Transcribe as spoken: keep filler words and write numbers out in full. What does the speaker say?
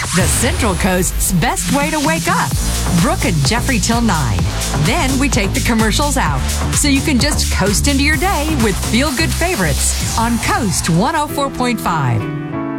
the Central Coast's best way to wake up. Brooke and Jeffrey till nine. Then we take the commercials out, so you can just coast into your day with feel-good favorites on Coast one oh four point five.